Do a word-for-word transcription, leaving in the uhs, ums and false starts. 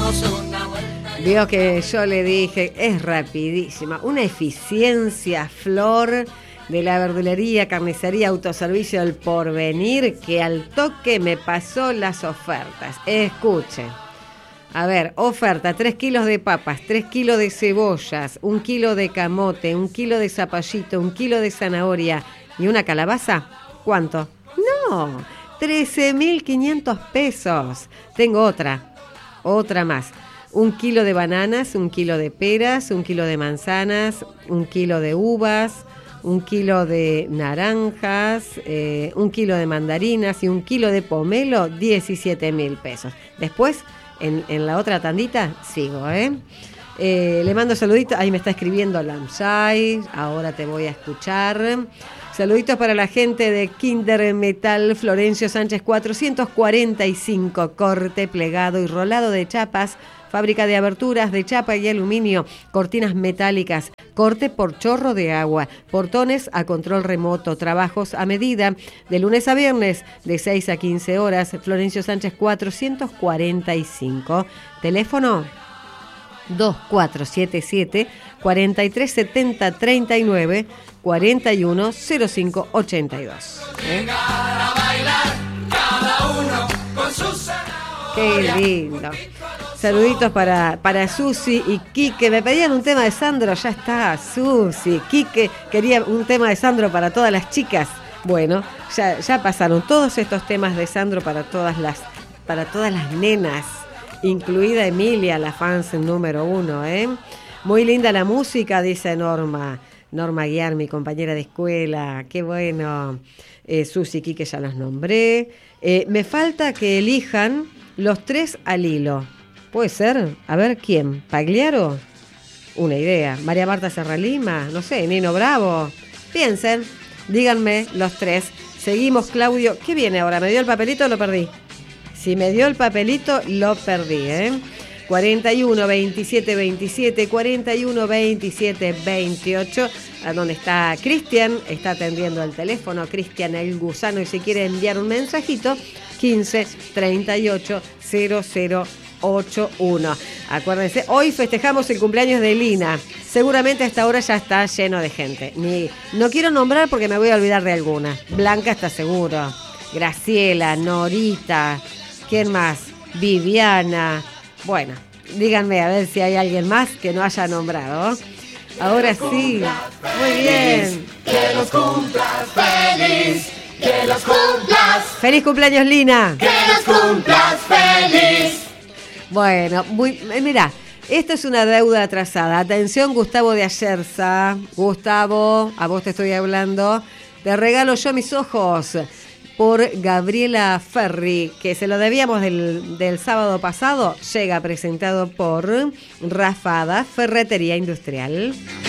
Vio que yo le dije, es rapidísima, una eficiencia, Flor, de la verdulería, carnicería, autoservicio del Porvenir, que al toque me pasó las ofertas. Escuche. A ver, oferta, tres kilos de papas, tres kilos de cebollas, un kilo de camote, un kilo de zapallito, un kilo de zanahoria y una calabaza. ¿Cuánto? No, trece mil quinientos pesos. Tengo otra, otra más. Un kilo de bananas, un kilo de peras, un kilo de manzanas, un kilo de uvas, un kilo de naranjas, eh, un kilo de mandarinas y un kilo de pomelo, diecisiete mil pesos. Después, en, en la otra tandita, sigo, ¿eh? Eh, le mando saluditos, ahí me está escribiendo Lamsay, ahora te voy a escuchar. Saluditos para la gente de Kinder Metal Florencio Sánchez cuatrocientos cuarenta y cinco, corte, plegado y rolado de chapas, fábrica de aberturas de chapa y aluminio, cortinas metálicas, corte por chorro de agua, portones a control remoto, trabajos a medida, de lunes a viernes, de seis a quince horas, Florencio Sánchez cuatrocientos cuarenta y cinco, teléfono dos cuatro siete siete, cuatro tres siete cero, tres nueve, cuarenta y uno cero cinco ochenta y dos. ¿Eh? Qué lindo. Saluditos para, para Susi y Quique. Me pedían un tema de Sandro, ya está, Susi. Quique quería un tema de Sandro para todas las chicas. Bueno, ya, ya pasaron todos estos temas de Sandro para todas las, para todas las nenas, incluida Emilia, la fans número uno, ¿eh? Muy linda la música, dice Norma. Norma Guiar, mi compañera de escuela. Qué bueno. Eh, Susi y Quique ya los nombré. Eh, me falta que elijan los tres al hilo. ¿Puede ser? A ver, ¿quién? ¿Pagliaro? Una idea. ¿María Marta Serralima? No sé, Nino Bravo. Piensen, díganme los tres. Seguimos, Claudio. ¿Qué viene ahora? ¿Me dio el papelito o lo perdí? Si me dio el papelito, lo perdí, ¿eh? cuarenta y uno, veintisiete, veintisiete, cuarenta y uno, veintisiete, veintiocho. A donde está Cristian, está atendiendo el teléfono, Cristian el Gusano, y si quiere enviar un mensajito, quince, treinta y ocho, cero cero ocho uno. Acuérdense, hoy festejamos el cumpleaños de Lina. Seguramente a esta hora ya está lleno de gente. Ni, no quiero nombrar porque me voy a olvidar de alguna. Blanca está seguro. Graciela, Norita, ¿quién más? Viviana. Bueno, díganme a ver si hay alguien más que no haya nombrado. Ahora sí. Muy bien. Que los cumplas feliz. Que los cumplas. ¡Feliz cumpleaños, Lina! Que los cumplas feliz. Bueno, muy, mirá, esto es una deuda atrasada. Atención, Gustavo de Ayerza. Gustavo, a vos te estoy hablando. Te regalo yo mis ojos por Gabriela Ferri, que se lo debíamos del, del sábado pasado. Llega presentado por Rafada Ferretería Industrial.